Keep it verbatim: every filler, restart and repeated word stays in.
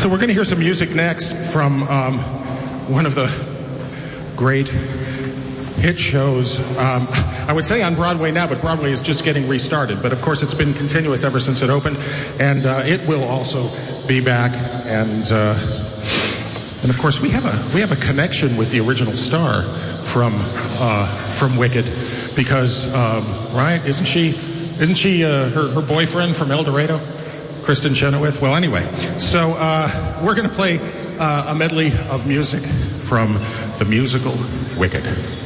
So we're going to hear some music next from um, one of the great hit shows, um, I would say on Broadway now, but Broadway is just getting restarted. But of course, it's been continuous ever since it opened, and uh, it will also be back. And uh, and of course, we have a we have a connection with the original star from uh, from Wicked, because um, right? Isn't she isn't she uh, her her boyfriend from El Dorado, Kristen Chenoweth? Well, anyway, so uh, we're going to play uh, a medley of music from the musical Wicked.